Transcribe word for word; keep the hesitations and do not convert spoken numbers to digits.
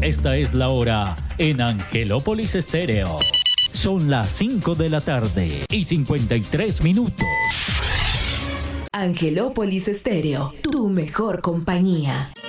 Esta es la hora en Angelópolis Estéreo. Son las cinco de la tarde y cincuenta y tres minutos. Angelópolis Estéreo, tu mejor compañía.